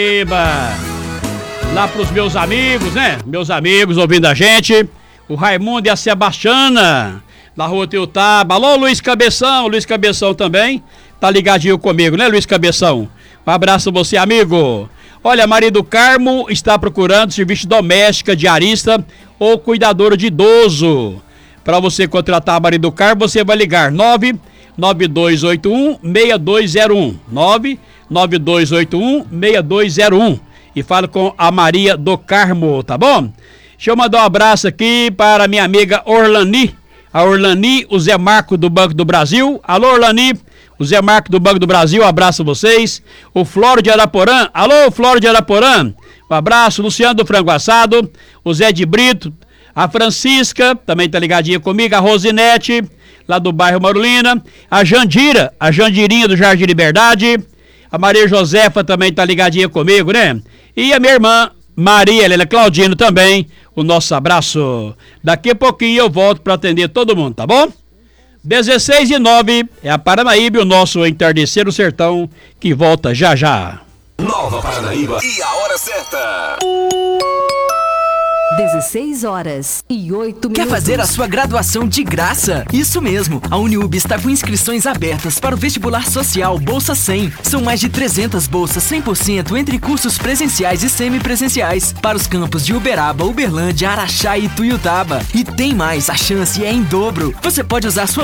Lá pros meus amigos, né? Meus amigos ouvindo a gente. O Raimundo e a Sebastiana, da Rua Teutaba. Alô, Luiz Cabeção. Luiz Cabeção também tá ligadinho comigo, né, Luiz Cabeção? Um abraço a você, amigo. Olha, Maria do Carmo está procurando serviço doméstica, diarista ou cuidadora de idoso. Para você contratar a Maria do Carmo, você vai ligar 99281-6201. 99281-6201. E fala com a Maria do Carmo, tá bom? Deixa eu mandar um abraço aqui para minha amiga Orlani. A Orlani, o Zé Marco do Banco do Brasil. Alô, Orlani, o Zé Marco do Banco do Brasil, um abraço a vocês. O Flório de Araporã. Alô, Flório de Araporã. Um abraço. Luciano do Frango Assado. O Zé de Brito. A Francisca, também tá ligadinha comigo. A Rosinete, lá do bairro Marulina. A Jandira, a Jandirinha do Jardim Liberdade. A Maria Josefa também tá ligadinha comigo, né? E a minha irmã Maria Helena Claudino também, o nosso abraço. Daqui a pouquinho eu volto para atender todo mundo, tá bom? 16:09 é a Paranaíba, o nosso Entardecer no Sertão, que volta já já. Nova Paranaíba e a hora certa. 16h08. Quer fazer a sua graduação de graça? Isso mesmo, a Uniub está com inscrições abertas para o vestibular social Bolsa 100. São mais de 300 bolsas 100% entre cursos presenciais e semipresenciais para os campos de Uberaba, Uberlândia, Araxá e Tuiutaba. E tem mais, a chance é em dobro. Você pode usar sua